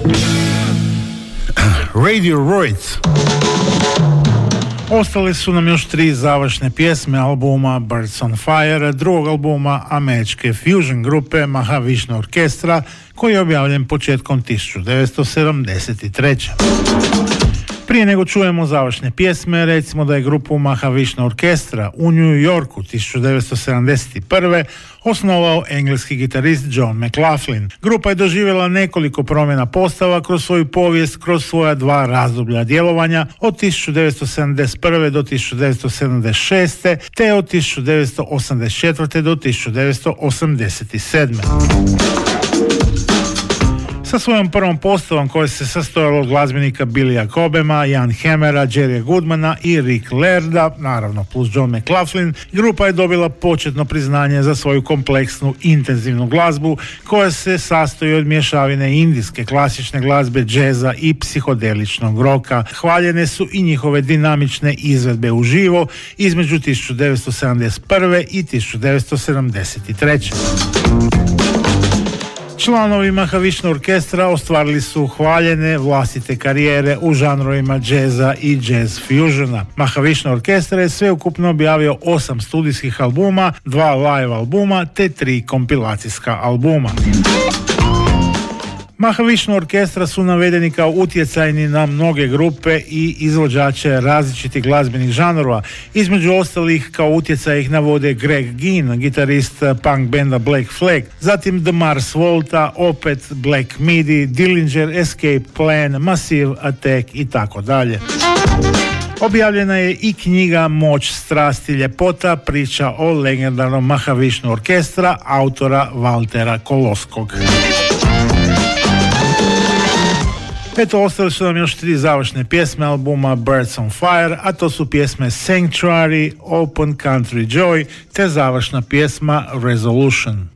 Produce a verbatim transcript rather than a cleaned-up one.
Radiohead. Ostale su nam još tri završne pjesme albuma Birds on Fire, drugog albuma američke fusion grupe Mahavishnu Orkestra, koji je objavljen početkom tisuću devetsto sedamdeset treće. Prije nego čujemo završne pjesme, recimo da je grupu Mahavishnu Orkestra u New Yorku tisuću devetsto sedamdeset prve osnovao engleski gitarist John McLaughlin. Grupa je doživjela nekoliko promjena postava kroz svoju povijest, kroz svoja dva razdoblja djelovanja od tisuću devetsto sedamdeset prve do tisuću devetsto sedamdeset šeste te od tisuću devetsto osamdeset četvrte do tisuću devetsto osamdeset sedme. Sa svojom prvom postavom koja se sastojala od glazbenika Billya Cobhama, Jan Hammera, Jerrya Goodmana i Rick Lairda, naravno plus John McLaughlin, grupa je dobila početno priznanje za svoju kompleksnu, intenzivnu glazbu koja se sastoji od mješavine indijske klasične glazbe, džeza i psihodeličnog roka. Hvaljene su i njihove dinamične izvedbe uživo između tisuću devetsto sedamdeset prve i tisuću devetsto sedamdeset treće. Članovi Mahavishnu Orkestra ostvarili su hvaljene vlastite karijere u žanrovima džeza i jazz fusiona. Mahavishnu Orkestra je sveukupno objavio osam studijskih albuma, dva live albuma te tri kompilacijska albuma. Mahavishnu Orkestra su navedeni kao utjecajni na mnoge grupe i izvođače različitih glazbenih žanrova. Između ostalih kao utjecaj ih navode Greg Ginn, gitarist punk benda Black Flag, zatim The Mars Volta, opet Black Midi, Dillinger Escape Plan, Massive Attack i tako dalje. Objavljena je i knjiga Moć, strast i ljepota, priča o legendarnom Mahavishnu Orkestra autora Valtera Koloskog. Eto, ostale su nam još tri završne pjesme albuma Birds on Fire, a to su pjesme Sanctuary, Open Country Joy te završna pjesma Resolution.